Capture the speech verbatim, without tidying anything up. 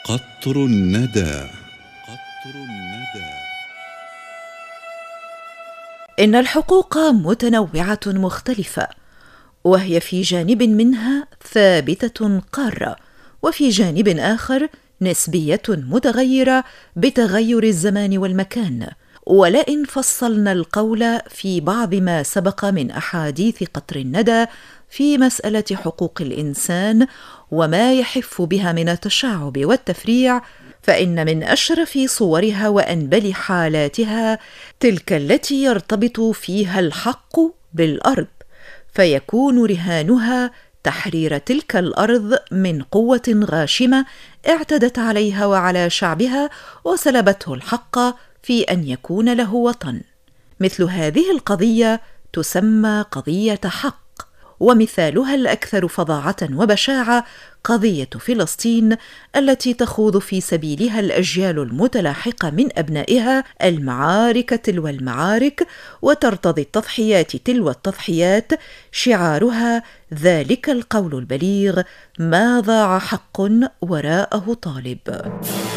قطر الندى. قطر الندى. إن الحقوق متنوعة مختلفة، وهي في جانب منها ثابتة قارة، وفي جانب آخر نسبية متغيرة بتغير الزمان والمكان. ولئن فصلنا القول في بعض ما سبق من أحاديث قطر الندى في مسألة حقوق الإنسان وما يحف بها من التشعب والتفريع، فإن من أشرف صورها وأنبل حالاتها تلك التي يرتبط فيها الحق بالأرض، فيكون رهانها تحرير تلك الأرض من قوة غاشمة اعتدت عليها وعلى شعبها وسلبته الحق في أن يكون له وطن. مثل هذه القضية تسمى قضية حق، ومثالها الأكثر فظاعة وبشاعة قضية فلسطين، التي تخوض في سبيلها الأجيال المتلاحقة من أبنائها المعارك تلو المعارك، وترتضي التضحيات تلو التضحيات، شعارها ذلك القول البليغ: ما ضاع حق وراءه طالب.